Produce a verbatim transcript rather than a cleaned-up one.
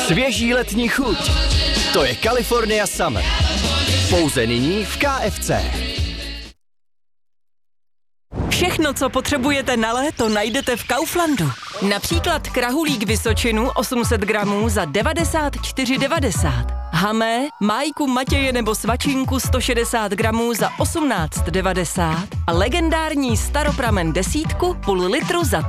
Svěží letní chuť. To je California Summer. Pouze nyní v K F C. Všechno, co potřebujete na léto, najdete v Kauflandu. Například krahulík Vysočinu osm set gramů za devadesát čtyři devadesát. Hamé, májku Matěje nebo svačinku sto šedesát gramů za osmnáct devadesát. A legendární staropramen desítku půl litru za